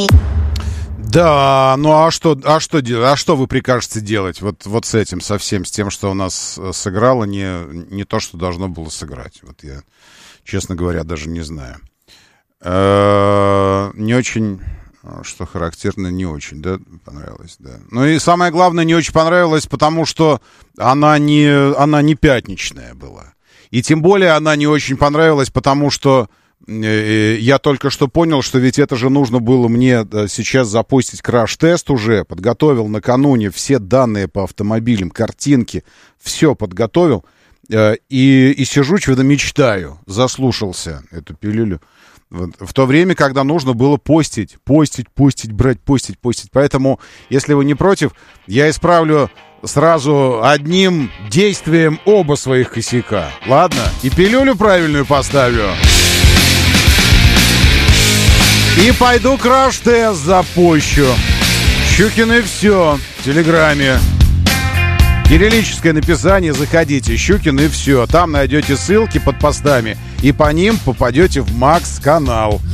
Да, ну а что вы прикажете делать вот с этим, со всем, с тем, что у нас сыграло не то, что должно было сыграть? Вот я, честно говоря, даже не знаю. Не очень, что характерно, не очень, да, понравилось, да. Ну и самое главное, не очень понравилось, потому что она не пятничная была. И тем более она не очень понравилась, потому что я только что понял, что ведь это же нужно было мне сейчас запустить краш-тест уже. Подготовил накануне все данные по автомобилям, картинки, все подготовил. И сижу, что-то мечтаю, заслушался эту пилюлю. В то время, когда нужно было постить. Поэтому, если вы не против, я исправлю сразу одним действием оба своих косяка. Ладно? И пилюлю правильную поставлю. И пойду краш-тест запущу. Щукины все в Телеграме. Кириллическое написание, заходите, Щукин и все. Там найдете ссылки под постами, и по ним попадете в Макс-канал.